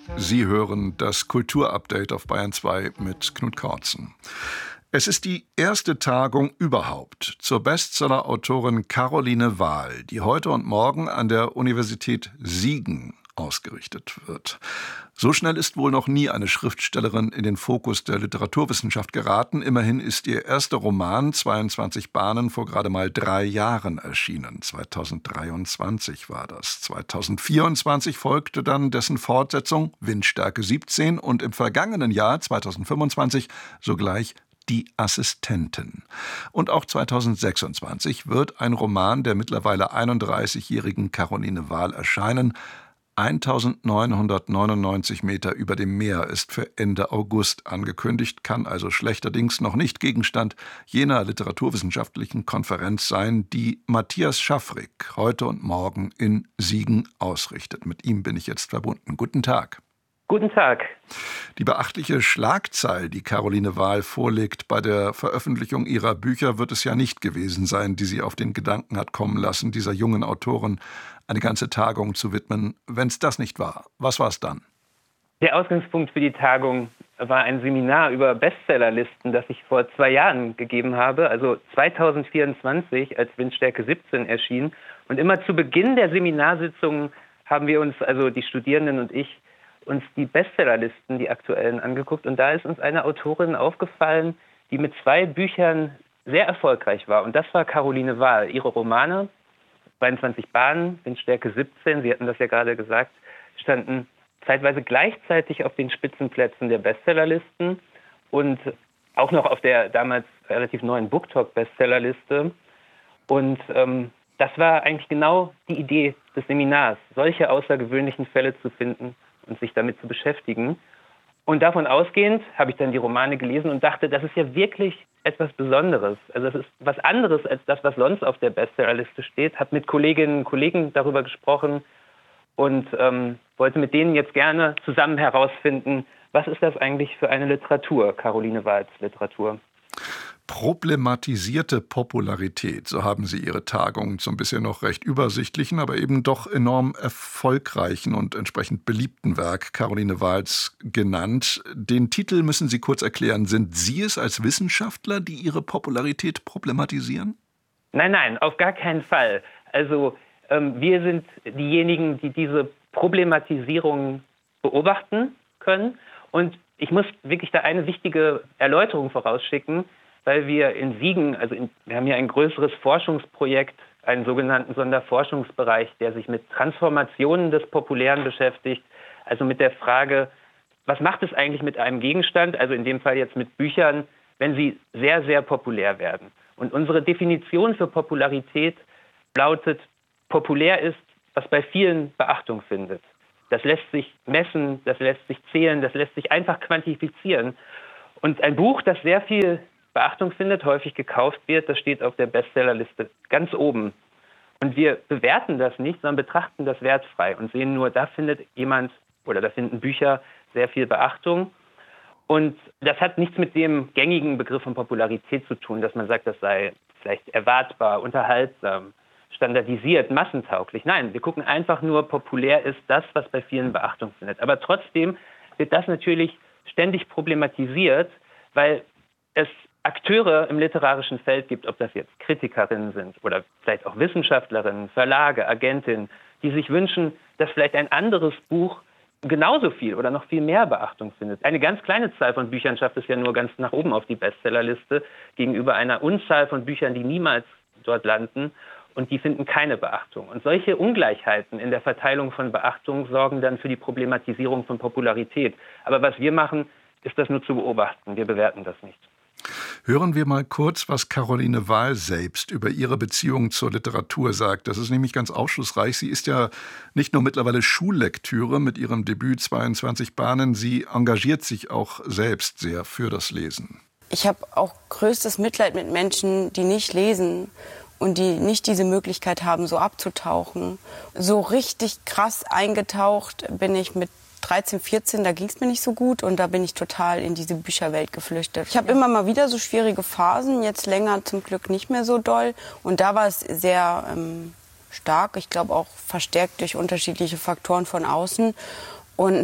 Sie hören das Kulturupdate auf Bayern 2 mit Knut Kautzen. Es ist die erste Tagung überhaupt zur Bestseller-Autorin Caroline Wahl, die heute und morgen an der Universität Siegen ausgerichtet wird. So schnell ist wohl noch nie eine Schriftstellerin in den Fokus der Literaturwissenschaft geraten. Immerhin ist ihr erster Roman 22 Bahnen vor gerade mal 3 Jahren erschienen. 2023 war das. 2024 folgte dann dessen Fortsetzung Windstärke 17 und im vergangenen Jahr 2025 sogleich Die Assistentin. Und auch 2026 wird ein Roman der mittlerweile 31-jährigen Caroline Wahl erscheinen. 1999 Meter über dem Meer ist für Ende August angekündigt, kann also schlechterdings noch nicht Gegenstand jener literaturwissenschaftlichen Konferenz sein, die Matthias Schaffrick heute und morgen in Siegen ausrichtet. Mit ihm bin ich jetzt verbunden. Guten Tag. Guten Tag. Die beachtliche Schlagzahl, die Caroline Wahl vorlegt bei der Veröffentlichung ihrer Bücher, wird es ja nicht gewesen sein, die sie auf den Gedanken hat kommen lassen, dieser jungen Autorin eine ganze Tagung zu widmen. Wenn es das nicht war, was war es dann? Der Ausgangspunkt für die Tagung war ein Seminar über Bestsellerlisten, das ich vor 2 Jahren gegeben habe, also 2024, als Windstärke 17 erschien. Und immer zu Beginn der Seminarsitzungen haben wir uns, also die Studierenden und ich, uns die Bestsellerlisten, die aktuellen, angeguckt. Und da ist uns eine Autorin aufgefallen, die mit 2 Büchern sehr erfolgreich war. Und das war Caroline Wahl. Ihre Romane, 22 Bahnen, Windstärke 17, Sie hatten das ja gerade gesagt, standen zeitweise gleichzeitig auf den Spitzenplätzen der Bestsellerlisten und auch noch auf der damals relativ neuen BookTok-Bestsellerliste. Und das war eigentlich genau die Idee des Seminars, solche außergewöhnlichen Fälle zu finden und sich damit zu beschäftigen. Und davon ausgehend habe ich dann die Romane gelesen und dachte, das ist ja wirklich etwas Besonderes. Also das ist was anderes als das, was sonst auf der Bestsellerliste steht. Habe mit Kolleginnen und Kollegen darüber gesprochen und wollte mit denen jetzt gerne zusammen herausfinden, was ist das eigentlich für eine Literatur, Caroline Wahls Literatur. Problematisierte Popularität, so haben Sie Ihre Tagung zum bisher noch recht übersichtlichen, aber eben doch enorm erfolgreichen und entsprechend beliebten Werk Caroline Wahls genannt. Den Titel müssen Sie kurz erklären. Sind Sie es als Wissenschaftler, die Ihre Popularität problematisieren? Nein, auf gar keinen Fall. Also wir sind diejenigen, die diese Problematisierung beobachten können. Und ich muss wirklich da eine wichtige Erläuterung vorausschicken, weil wir in Siegen, wir haben hier ein größeres Forschungsprojekt, einen sogenannten Sonderforschungsbereich, der sich mit Transformationen des Populären beschäftigt, also mit der Frage, was macht es eigentlich mit einem Gegenstand, also in dem Fall jetzt mit Büchern, wenn sie sehr, sehr populär werden. Und unsere Definition für Popularität lautet, populär ist, was bei vielen Beachtung findet. Das lässt sich messen, das lässt sich zählen, das lässt sich einfach quantifizieren. Und ein Buch, das sehr viel Beachtung findet, häufig gekauft wird, das steht auf der Bestsellerliste ganz oben. Und wir bewerten das nicht, sondern betrachten das wertfrei und sehen nur, da findet jemand oder da finden Bücher sehr viel Beachtung. Und das hat nichts mit dem gängigen Begriff von Popularität zu tun, dass man sagt, das sei vielleicht erwartbar, unterhaltsam, standardisiert, massentauglich. Nein, wir gucken einfach nur, populär ist das, was bei vielen Beachtung findet. Aber trotzdem wird das natürlich ständig problematisiert, weil es Akteure im literarischen Feld gibt, ob das jetzt Kritikerinnen sind oder vielleicht auch Wissenschaftlerinnen, Verlage, Agentinnen, die sich wünschen, dass vielleicht ein anderes Buch genauso viel oder noch viel mehr Beachtung findet. Eine ganz kleine Zahl von Büchern schafft es ja nur ganz nach oben auf die Bestsellerliste gegenüber einer Unzahl von Büchern, die niemals dort landen und die finden keine Beachtung. Und solche Ungleichheiten in der Verteilung von Beachtung sorgen dann für die Problematisierung von Popularität. Aber was wir machen, ist das nur zu beobachten. Wir bewerten das nicht. Hören wir mal kurz, was Caroline Wahl selbst über ihre Beziehung zur Literatur sagt. Das ist nämlich ganz aufschlussreich. Sie ist ja nicht nur mittlerweile Schullektüre mit ihrem Debüt 22 Bahnen, sie engagiert sich auch selbst sehr für das Lesen. Ich habe auch größtes Mitleid mit Menschen, die nicht lesen und die nicht diese Möglichkeit haben, so abzutauchen. So richtig krass eingetaucht bin ich mit 13, 14, da ging es mir nicht so gut und da bin ich total in diese Bücherwelt geflüchtet. Ich habe immer mal wieder so schwierige Phasen, jetzt länger zum Glück nicht mehr so doll. Und da war es sehr stark, ich glaube auch verstärkt durch unterschiedliche Faktoren von außen. Und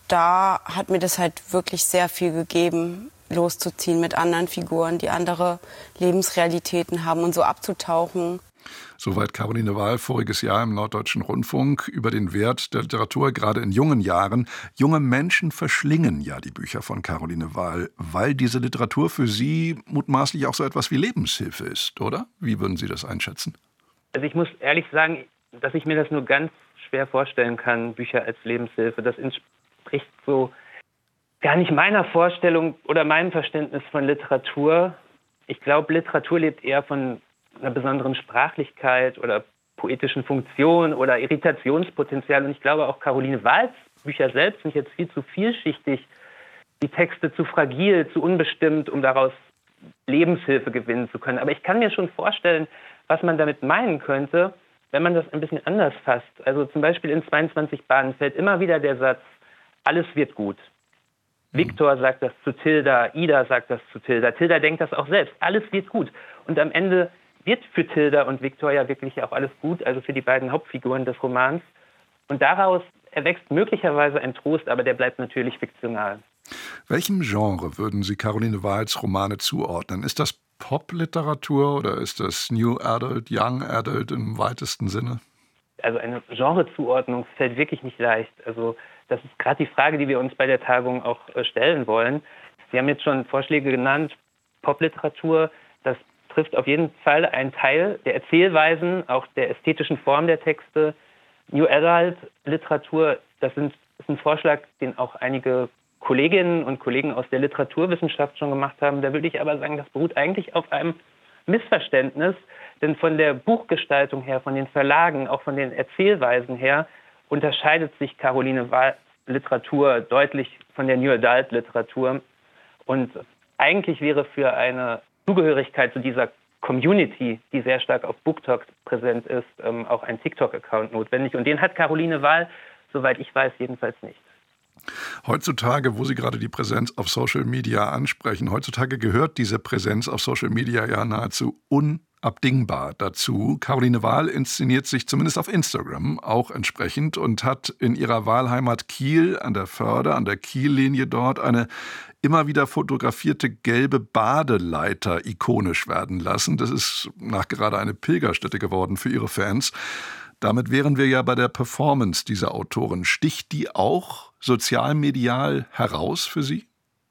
da hat mir das halt wirklich sehr viel gegeben, loszuziehen mit anderen Figuren, die andere Lebensrealitäten haben und so abzutauchen. Soweit Caroline Wahl voriges Jahr im Norddeutschen Rundfunk über den Wert der Literatur, gerade in jungen Jahren. Junge Menschen verschlingen ja die Bücher von Caroline Wahl, weil diese Literatur für sie mutmaßlich auch so etwas wie Lebenshilfe ist, oder? Wie würden Sie das einschätzen? Also ich muss ehrlich sagen, dass ich mir das nur ganz schwer vorstellen kann, Bücher als Lebenshilfe. Das entspricht so gar nicht meiner Vorstellung oder meinem Verständnis von Literatur. Ich glaube, Literatur lebt eher von einer besonderen Sprachlichkeit oder poetischen Funktion oder Irritationspotenzial. Und ich glaube auch Caroline Wahls Bücher selbst sind jetzt viel zu vielschichtig, die Texte zu fragil, zu unbestimmt, um daraus Lebenshilfe gewinnen zu können. Aber ich kann mir schon vorstellen, was man damit meinen könnte, wenn man das ein bisschen anders fasst. Also zum Beispiel in 22 Bahnen fällt immer wieder der Satz, alles wird gut. Viktor sagt das zu Tilda, Ida sagt das zu Tilda. Tilda denkt das auch selbst, alles wird gut. Und am Ende wird für Tilda und Viktor ja wirklich auch alles gut, also für die beiden Hauptfiguren des Romans. Und daraus erwächst möglicherweise ein Trost, aber der bleibt natürlich fiktional. Welchem Genre würden Sie Caroline Wahls Romane zuordnen? Ist das Popliteratur oder ist das New Adult, Young Adult im weitesten Sinne? Also eine Genrezuordnung fällt wirklich nicht leicht. Also das ist gerade die Frage, die wir uns bei der Tagung auch stellen wollen. Sie haben jetzt schon Vorschläge genannt, Popliteratur, das trifft auf jeden Fall einen Teil der Erzählweisen, auch der ästhetischen Form der Texte. New Adult Literatur, das ist ein Vorschlag, den auch einige Kolleginnen und Kollegen aus der Literaturwissenschaft schon gemacht haben. Da würde ich aber sagen, das beruht eigentlich auf einem Missverständnis, denn von der Buchgestaltung her, von den Verlagen, auch von den Erzählweisen her, unterscheidet sich Caroline Wahls Literatur deutlich von der New Adult Literatur. Und eigentlich wäre für eine Zugehörigkeit zu dieser Community, die sehr stark auf BookTok präsent ist, auch ein TikTok-Account notwendig. Und den hat Caroline Wahl, soweit ich weiß, jedenfalls nicht. Heutzutage, wo Sie gerade die Präsenz auf Social Media ansprechen, heutzutage gehört diese Präsenz auf Social Media ja nahezu unabdingbar dazu. Caroline Wahl inszeniert sich zumindest auf Instagram auch entsprechend und hat in ihrer Wahlheimat Kiel an der Förde, an der Kiellinie dort, eine immer wieder fotografierte gelbe Badeleiter ikonisch werden lassen. Das ist nachgerade eine Pilgerstätte geworden für ihre Fans. Damit wären wir ja bei der Performance dieser Autorin. Sticht die auch sozialmedial heraus für Sie?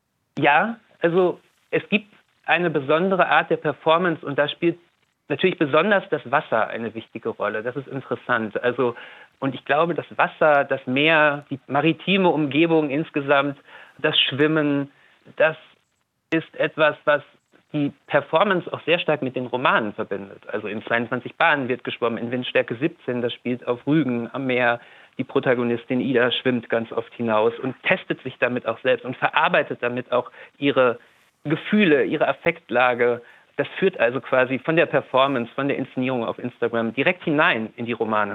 Ja, also es gibt eine besondere Art der Performance und da spielt natürlich besonders das Wasser eine wichtige Rolle. Das ist interessant. Also, und ich glaube, das Wasser, das Meer, die maritime Umgebung insgesamt, das Schwimmen, das ist etwas, was die Performance auch sehr stark mit den Romanen verbindet. Also in 22 Bahnen wird geschwommen, in Windstärke 17, das spielt auf Rügen am Meer. Die Protagonistin Ida schwimmt ganz oft hinaus und testet sich damit auch selbst und verarbeitet damit auch ihre Gefühle, ihre Affektlage. Das führt also quasi von der Performance, von der Inszenierung auf Instagram direkt hinein in die Romane.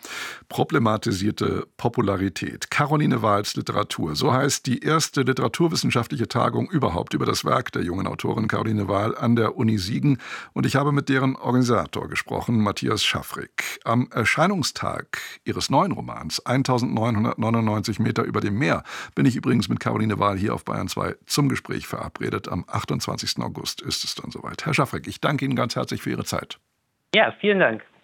Problematisierte Popularität. Caroline Wahls Literatur. So heißt die erste literaturwissenschaftliche Tagung überhaupt über das Werk der jungen Autorin Caroline Wahl an der Uni Siegen. Und ich habe mit deren Organisator gesprochen, Matthias Schaffrick. Am Erscheinungstag ihres neuen Romans 1999 Meter über dem Meer bin ich übrigens mit Caroline Wahl hier auf Bayern 2 zum Gespräch verabredet. Am 28. August ist es dann soweit. Herr Schaffrick, ich danke Ihnen ganz herzlich für Ihre Zeit. Ja, vielen Dank.